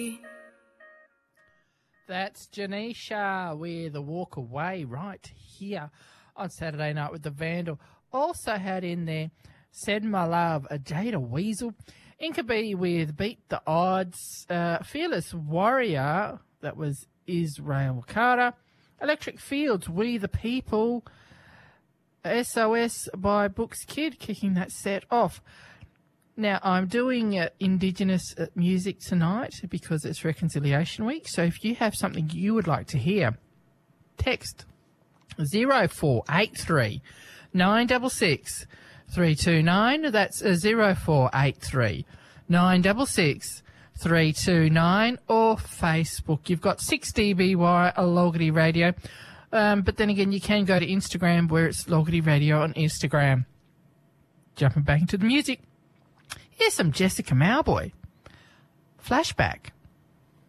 That's Janisha with a Walk Away right here on Saturday Night with the Vandal. Also had in there Said My Love, a Jada Weasel. Inkabee with Beat the Odds. Fearless Warrior, that was Israel Carter. Electric Fields, We the People. SOS by Books Kid kicking that set off. Now, I'm doing Indigenous music tonight because it's Reconciliation Week. So if you have something you would like to hear, text 0483 966 329. That's 0483 966 329, or Facebook. You've got 6DBY Logarty Radio. But then again, you can go to Instagram where it's Logarty Radio on Instagram. Jumping back into the music. Here's some Jessica Mauboy. Flashback.